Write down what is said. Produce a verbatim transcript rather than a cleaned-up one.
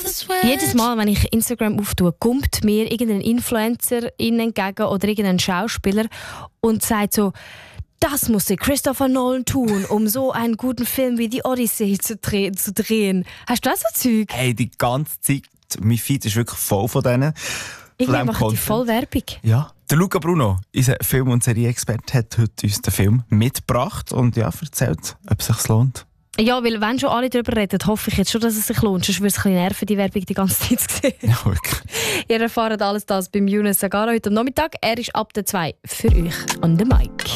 Jedes Mal, wenn ich Instagram auftue, kommt mir irgendein Influencer entgegen oder irgendein Schauspieler und sagt so, das musste Christopher Nolan tun, um so einen guten Film wie die Odyssey zu, dreh- zu drehen. Hast du das so Zeug? Hey, die ganze Zeit, mein Feed ist wirklich voll von denen. Irgendwie macht die voll Werbung. Ja. Der Luca Bruno, unser Film- und Serieexperte, hat heute uns den Film mitgebracht und ja, erzählt, ob es sich lohnt. Ja, weil wenn schon alle darüber reden, hoffe ich jetzt schon, dass es sich lohnt. Sonst würde es ein bisschen nerven, die Werbung die ganze Zeit zu sehen. Ja, wirklich. Ihr erfahrt alles das beim Yunus Sagara heute am Nachmittag. Er ist ab der zwei für euch on the mic.